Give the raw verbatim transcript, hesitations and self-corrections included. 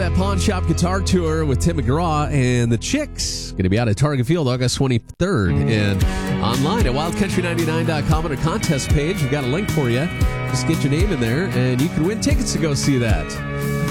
that Pawn Shop Guitar Tour with Tim McGraw and the Chicks. Going to be out at Target Field August twenty-third. And online at wild country ninety-nine dot com on our contest page, we've got a link for you. Just get your name in there, and you can win tickets to go see that.